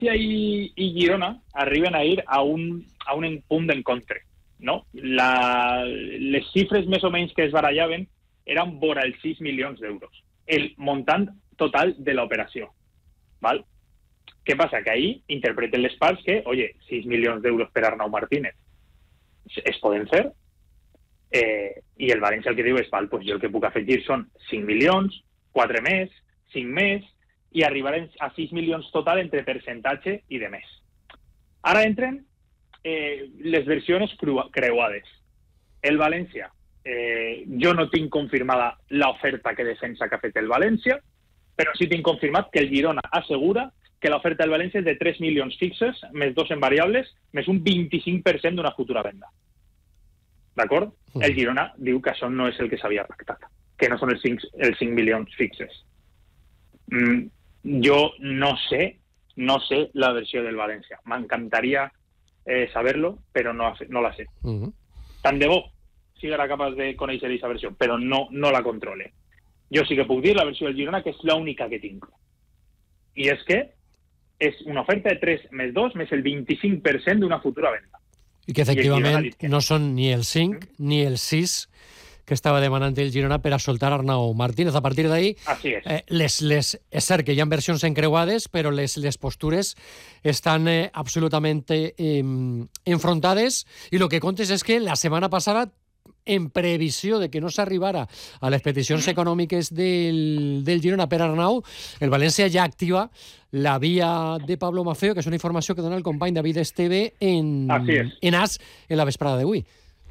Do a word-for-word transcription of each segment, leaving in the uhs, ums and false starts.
València i, i Girona arriben a ir a un, a un punt d'encontre, no? La, les xifres més o menys que es barallaven eren vora els sis milions d'euros. El montant total de l'operació, ¿vale? ¿Qué pasa? Que ahí interpreten les parts que, oye, sis milions d'euros per Arnau Martínez es poden fer, eh, i el València el que diu és, val, pues jo el que puc afegir són cinc milions, quatre més, cinc més, i arribarem a sis milions total entre percentatge i de més. Ara entren eh, les versions creuades. El València, eh, jo no tinc confirmada l'oferta que defensa que ha fet el València, però sí tinc confirmat que el Girona assegura que l'oferta del València és de tres milions fixes, més dos en variables, més un vint-i-cinc per cent d'una futura venda. D'acord? Mm. El Girona diu que això no és el que s'havia pactat, que no són els cinc, els cinc milions fixes. Mm, jo no sé, no sé la versió del València. M'encantaria eh, saber-lo, però no, no la sé. Mm-hmm. Tant de bo sigui capaç de conèixer aquesta versió, però no, no la controle. Jo sí que puc dir la versió del Girona, que és l'única que tinc. I és que és una oferta de tres més dos més el vint-i-cinc per cent d'una futura venda. I que efectivament I no són ni el cinc mm. ni el sis que estava demanant el Girona per a soltar Arnau Martínez. A partir d'ahí, eh, les, les, és cert que hi ha versions encreuades, però les, les postures estan eh, absolutament eh, enfrontades, i el que comptes és que la setmana passada, en previsió de que no s'arribara a les peticions econòmiques del, del Girona per Arnau, el València ja activa la via de Pablo Maffeo, que és una informació que dona el company David Esteve en, en As en la vesprada d'avui.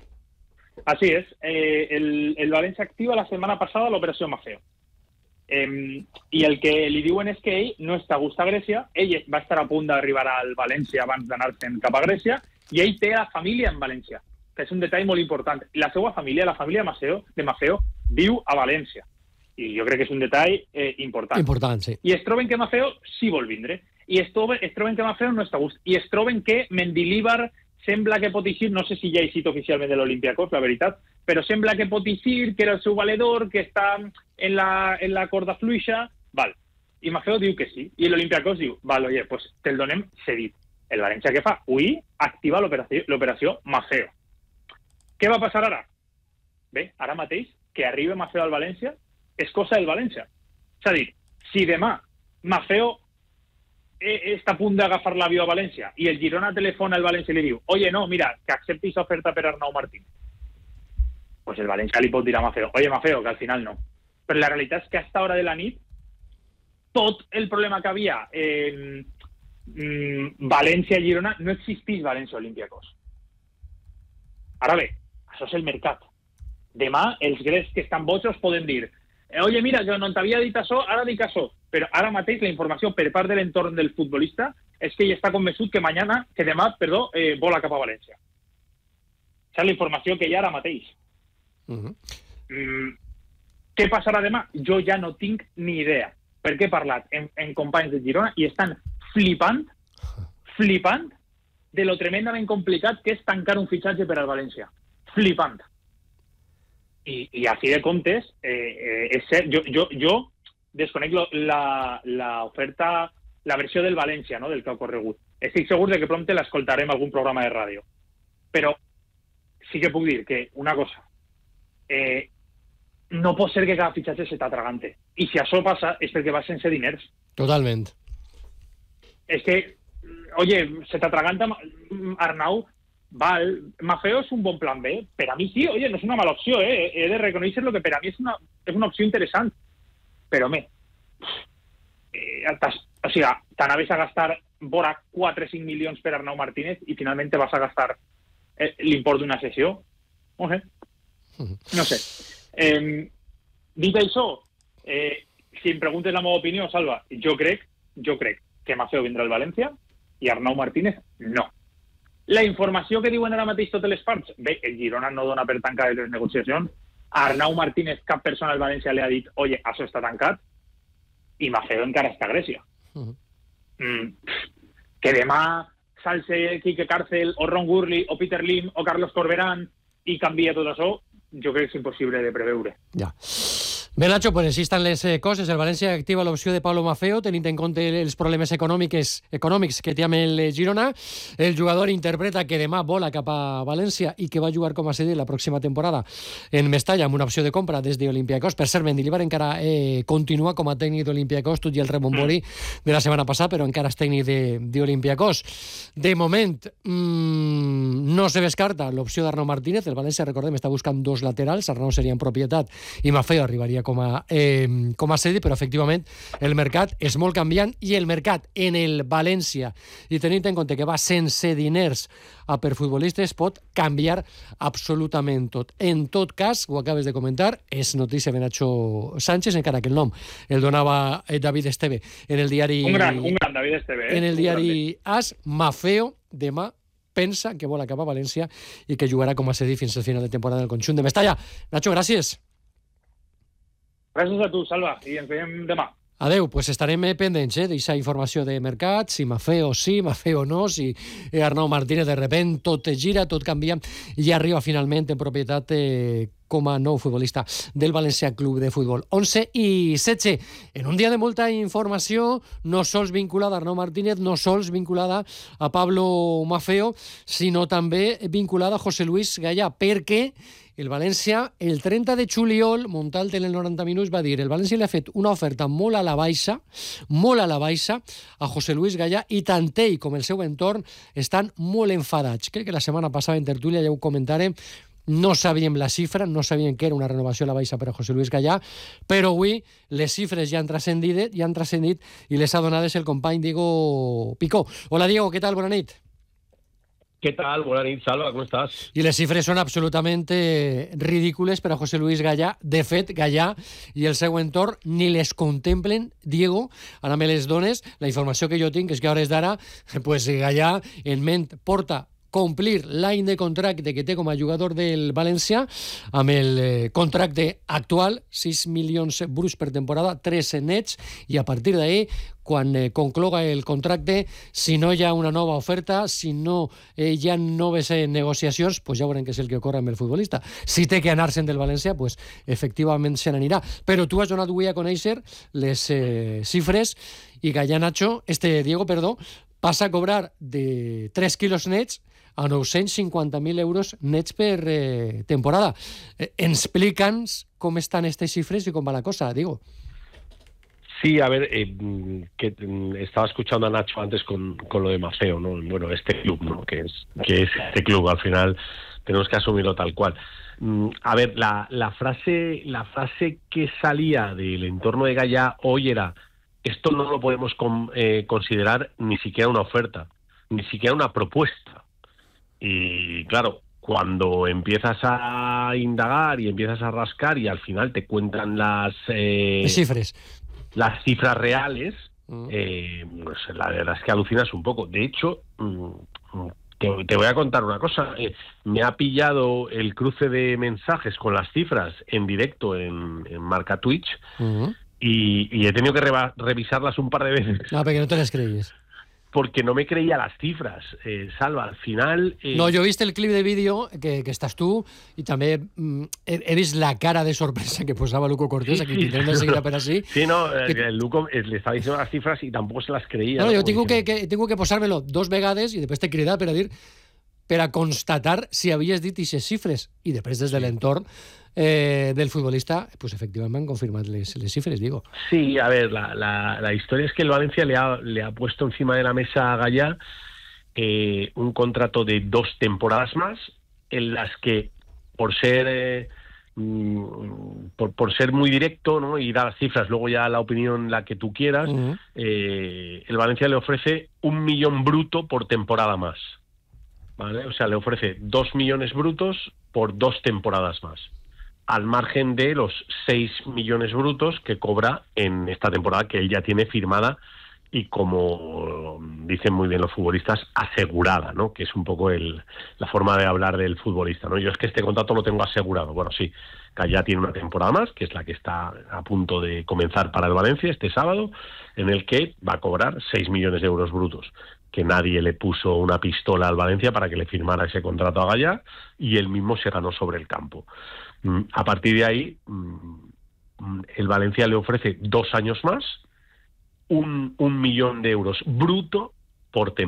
Así es. Eh, el, el València activa la setmana passada l'operació Maffeo. Eh, I el que li diuen és que ell no està a gust a Grècia, ell va estar a punt d'arribar al València abans d'anar-se'n cap a Grècia, i ell té la família en València, que és un detall molt important. La seva família, la família Maffeo, de Maffeo, viu a València. I jo crec que és un detall eh, important. Important, sí. I es troben que Maffeo sí vol vindre. I es troben, es troben que Maffeo no està a gust. I es troben que Mendilibar sembla que pot eixir, no sé si ja ha eixit oficialment de l'Olympiacos, la veritat, però sembla que pot eixir, que era el seu valedor, que està en la, en la corda fluixa, val. I Maffeo diu que sí. I l'Olympiacos diu, val, oye, pues te'l donem cedit. El València què fa? Ui, activa l'operació Maffeo. Què va passar ara? Bé, ara mateix, que arribi Maffeo al València és cosa del València. És a dir, si demà Maffeo està a punt d'agafar l'avió a València i el Girona telefona al València i li diu, oye, no, mira, que acceptis oferta per Arnau Martínez, pues el València li pot dir a Maffeo, oye, Maffeo, que al final no. Però la realitat és que a esta hora de la nit tot el problema que havia en eh, València-Girona no existís València-Olympiacos. Ara bé, això és el mercat. Demà els grecs que estan bojos poden dir, oye, mira, jo no t'havia dit això, ara dic això. Però ara mateix la informació per part de l'entorn del futbolista és que ell està convençut que mañana, que demà, perdó, eh, vola cap a València. Això és la informació que hi ha ara mateix. Uh-huh. mm, què passarà demà? Jo ja no tinc ni idea. Perquè he parlat amb, amb companys de Girona i estan flipant, flipant de lo tremendament complicat que és tancar un fitxatge per al València. Flipant. I, i així de comptes, eh, eh, és cert, jo, jo, jo desconec l'oferta, la versió del València, no?, del que ha ocorregut. Estic segur de que prompte l'escoltarem en algun programa de ràdio. Però sí que puc dir que una cosa, eh, no pot ser que cada fitxatge se t'atragante. I si això passa és perquè vas sense diners. Totalment. És que, oye, se t'atraganta Arnau, val, Maffeo és un bon plan B. Per a mi sí, oye, no és una mala opció, eh? He de reconèixer lo que per a mi és una, és una opció interessant. Però, home, eh, o sigui, t'anaves a gastar vora quatre o cinc milions per Arnau Martínez i finalment te vas a gastar eh, l'import d'una sessió. No sé. No sé. Eh, dit això, eh, si em preguntes la meva opinió, Salva, jo crec, jo crec que Maffeo vindrà al València i Arnau Martínez no. La informació que diuen ara mateix totes les parts, bé, el Girona no dona per tancades les negociacions, a Arnau Martínez cap persona al València li ha dit, oye, això està tancat, i Maffeo encara està a Grècia. Uh-huh. mm, que demà salse Quique Cárcel, o Ron Gurley, o Peter Lim, o Carlos Corberán, i canvia tot això, jo crec que és impossible de preveure. Ja. Bé, Nacho, pues així estan les coses. El València activa l'opció de Pablo Maffeo, tenint en compte els problemes econòmics, econòmics que té amb el Girona. El jugador interpreta que demà vola cap a València i que va jugar com a cedit la pròxima temporada en Mestalla amb una opció de compra des d'Olympiacos. Per cert, Mendilibar encara eh, continua com a tècnic d'Olympiacos, tot i el rebombori de la setmana passada, però encara és tècnic d'Olympiacos. De, de moment, mmm, no se descarta l'opció d'Arnau Martínez. El València, recordem, està buscant dos laterals. Arnau seria en propietat i Maffeo arribaria com a, eh, com a cedi, però efectivament el mercat és molt canviant i el mercat en el València, i tenint en compte que va sense diners a per futbolistes, pot canviar absolutament tot. En tot cas, ho acabes de comentar, és notícia de Nacho Sánchez, encara que el nom el donava David Esteve en el diari... Un gran, un gran David Esteve. Eh? En el diari As, Maffeo demà pensa que vol acabar a València i que jugarà com a cedi fins al final de temporada del conjunt de Mestalla. Nacho, gràcies. Gràcies a tu, Salva, i ens veiem demà. Adeu, pues estarem pendents eh, d'aquesta informació de mercat, si Maffeo sí, Maffeo no, si Arnau Martínez de repent tot gira, tot canvia i arriba finalment en propietat eh, com a nou futbolista del València Club de Futbol. onze i setze, en un dia de molta informació, no sols vinculada a Arnau Martínez, no sols vinculada a Pablo Maffeo, sinó també vinculada a José Luis Gallà, perquè el València, el trenta de juliol, Montalto en el noranta minuts va dir el València li ha fet una oferta molt a la baixa, molt a la baixa a José Luis Gallà, i tant ell com el seu entorn estan molt enfadats. Crec que la setmana passada en tertúlia ja ho comentarem, no sabíem la xifra, no sabíem que era una renovació a la baixa per a José Luis Gallà, però avui les xifres ja han transcendit, ja han transcendit i les ha donades el company Diego Picó. Hola Diego, què tal? Bona nit. ¿Qué tal? Buenas noches, Salva, ¿cómo estás? Y las cifras son absolutamente ridícules para José Luis Gallà. De fet, Gallà i el seu entorn ni les contemplen. Diego, ara me les dones. La informació que jo tinc és que a hores d'ara, pues, Gallà en ment porta complir l'any de contracte que té com a jugador del València amb el eh, contracte actual, sis milions bruts per temporada, tres nets, i a partir d'ahí, quan eh, concloga el contracte, si no hi ha una nova oferta, si no eh, hi ha noves eh, negociacions, pues ja veurem què és el que ocorre amb el futbolista. Si té que anar-se'n del València, pues efectivament se n'anirà. Però tu has donat avui a conèixer les eh, xifres i Gallà, Nacho, este Diego, perdó, passa a cobrar de tres quilos nets a nou-cents cinquanta mil euros nets per eh, temporada. Eh, explica'ns com estan aquestes xifres y cómo va la cosa, Diego. Sí, a ver, eh, que estaba escuchando a Nacho antes con, con lo de Maffeo, ¿no? Bueno, este club, ¿no? Que es, que es este club, al final tenemos que asumirlo tal cual. A ver, la, la frase la frase que salía del entorno de Gallà hoy era: esto no lo podemos con, eh, considerar ni siquiera una oferta, ni siquiera una propuesta. Y claro, cuando empiezas a indagar y empiezas a rascar y al final te cuentan las eh, cifras las cifras reales, mm. eh, pues la verdad es que alucinas un poco. De hecho, te, te voy a contar una cosa. Eh, me ha pillado el cruce de mensajes con las cifras en directo en, en Marca Twitch, mm. y, y he tenido que reva, revisarlas un par de veces. No, porque no te las creíes. Porque no me creía las cifras, eh, Salva, al final... Eh... No, yo viste el clip de vídeo que, que estás tú y també mm, he, he vist la cara de sorpresa que posava Luco Cortés, sí, aquí sí, intentando seguir a per así. Sí, no, que... el Luco le estaba diciendo las cifras y tampoco se las creía. No, no jo tinc que, que, tinc que posar-me-lo dos vegades i després t'he cridat per a dir, per a constatar si havies dit aquestes xifres. I després des de l'entorn Eh, del futbolista, pues efectivamente han confirmado les, les cifras, digo. Sí, a ver, la, la, la historia es que el Valencia le ha, le ha puesto encima de la mesa a Gallà eh, un contrato de dos temporadas más, en las que, por ser eh, por, por ser muy directo, ¿no?, y dar las cifras, luego ya la opinión la que tú quieras, uh-huh. eh, el Valencia le ofrece un millón bruto por temporada más, ¿vale? O sea, le ofrece dos millones brutos por dos temporadas más, al margen de los seis millones brutos que cobra en esta temporada que él ya tiene firmada y, como dicen muy bien los futbolistas, asegurada, ¿no? Que es un poco el, la forma de hablar del futbolista, ¿no? Yo es que este contrato lo tengo asegurado. Bueno, sí, Gallà tiene una temporada más, que es la que está a punto de comenzar para el Valencia este sábado, en el que va a cobrar seis millones de euros brutos. Que nadie le puso una pistola al Valencia para que le firmara ese contrato a Gallà, y él mismo se ganó sobre el campo. A partir de ahí, el Valencia le ofrece dos años más, un, un millón de euros bruto por temporada.